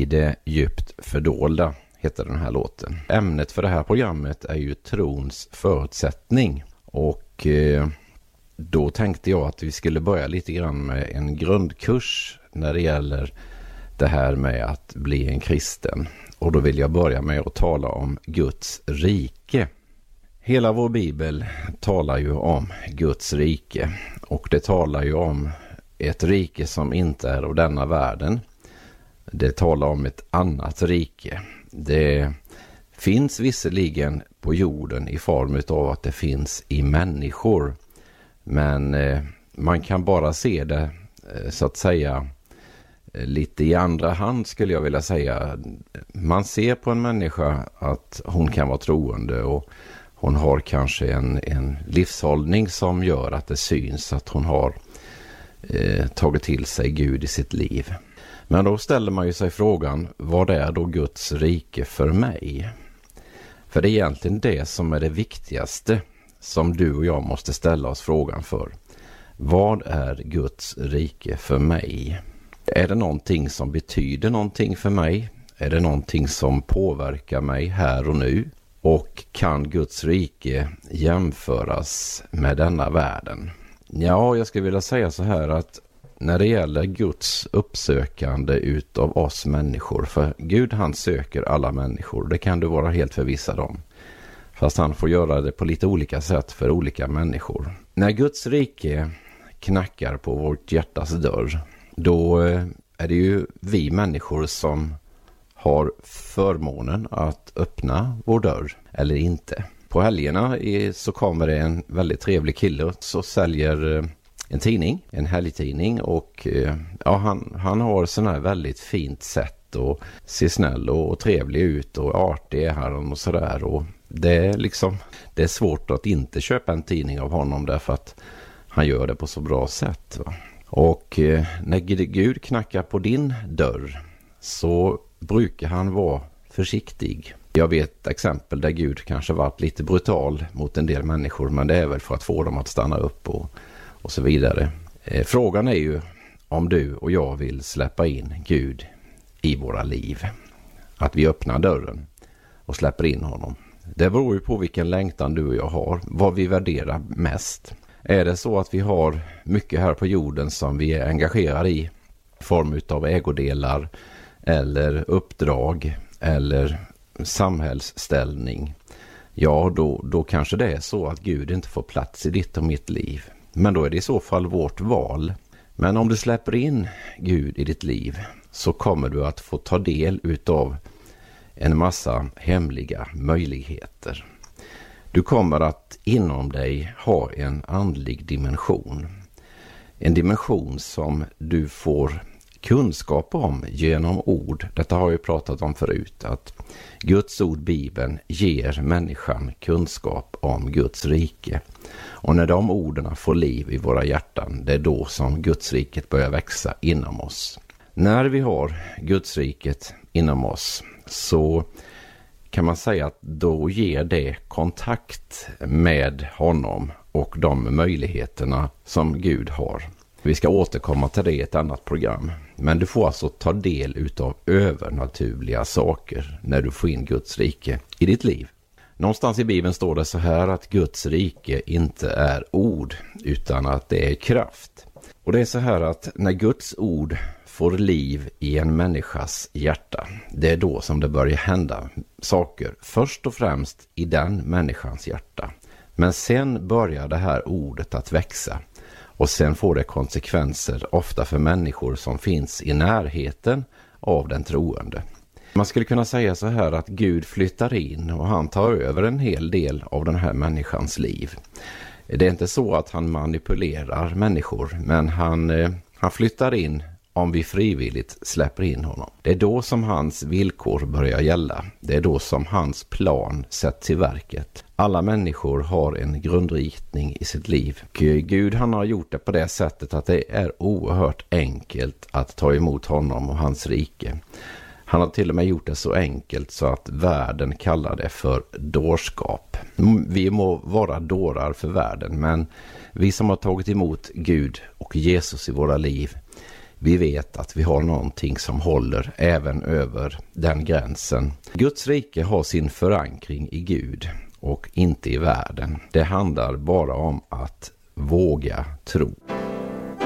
det djupt fördolda heter den här låten. Ämnet för det här programmet är ju trons förutsättning. Och då tänkte jag att vi skulle börja lite grann med en grundkurs när det gäller det här med att bli en kristen. Och då vill jag börja med att tala om Guds rike. Hela vår bibel talar ju om Guds rike. Och det talar ju om ett rike som inte är av denna världen. Det talar om ett annat rike. Det finns visserligen på jorden i form av att det finns i människor. Men man kan bara se det så att säga lite i andra hand skulle jag vilja säga. Man ser på en människa att hon kan vara troende och hon har kanske en livshållning som gör att det syns att hon har tagit till sig Gud i sitt liv. Men då ställer man ju sig frågan, vad är då Guds rike för mig? För det är egentligen det som är det viktigaste som du och jag måste ställa oss frågan för. Vad är Guds rike för mig? Är det någonting som betyder någonting för mig? Är det någonting som påverkar mig här och nu? Och kan Guds rike jämföras med denna världen? Ja, jag skulle vilja säga så här att när det gäller Guds uppsökande utav oss människor, för Gud han söker alla människor, det kan du vara helt förvissad om. Fast han får göra det på lite olika sätt för olika människor. När Guds rike knackar på vårt hjärtas dörr, då är det ju vi människor som har förmånen att öppna vår dörr eller inte. På helgerna så kommer det en väldigt trevlig kille som säljer en tidning, en helgtidning, och ja, han har sån här väldigt fint sätt och ser snäll och trevlig ut och artig är han och sådär, och det är svårt att inte köpa en tidning av honom därför att han gör det på så bra sätt, va? Och när Gud knackar på din dörr så brukar han vara försiktig. Jag vet exempel där Gud kanske varit lite brutal mot en del människor, men det är väl för att få dem att stanna upp och så vidare. Frågan är ju om du och jag vill släppa in Gud i våra liv. Att vi öppnar dörren och släpper in honom. Det beror ju på vilken längtan du och jag har, vad vi värderar mest. Är det så att vi har mycket här på jorden som vi är engagerade i form av ägodelar eller uppdrag eller samhällsställning, ja då kanske det är så att Gud inte får plats i ditt och mitt liv. Men då är det i så fall vårt val. Men om du släpper in Gud i ditt liv så kommer du att få ta del utav en massa hemliga möjligheter. Du kommer att inom dig ha en andlig dimension. En dimension som du får kunskap om genom ord. Detta har jag pratat om förut, att Guds ord, Bibeln, ger människan kunskap om Guds rike. Och när de orden får liv i våra hjärtan, det är då som Guds riket börjar växa inom oss. När vi har Guds riket inom oss så kan man säga att då ger det kontakt med honom och de möjligheterna som Gud har. Vi ska återkomma till det i ett annat program. Men du får alltså ta del utav övernaturliga saker när du får in Guds rike i ditt liv. Någonstans i Bibeln står det så här att Guds rike inte är ord utan att det är kraft. Och det är så här att när Guds ord får liv i en människas hjärta, det är då som det börjar hända saker. Först och främst i den människans hjärta. Men sen börjar det här ordet att växa. Och sen får det konsekvenser ofta för människor som finns i närheten av den troende. Man skulle kunna säga så här att Gud flyttar in och han tar över en hel del av den här människans liv. Det är inte så att han manipulerar människor, men han flyttar in om vi frivilligt släpper in honom. Det är då som hans villkor börjar gälla. Det är då som hans plan sätts i verket. Alla människor har en grundriktning i sitt liv. Gud han har gjort det på det sättet att det är oerhört enkelt att ta emot honom och hans rike. Han har till och med gjort det så enkelt så att världen kallar det för dårskap. Vi må vara dårar för världen, men vi som har tagit emot Gud och Jesus i våra liv, vi vet att vi har någonting som håller även över den gränsen. Guds rike har sin förankring i Gud och inte i världen. Det handlar bara om att våga tro.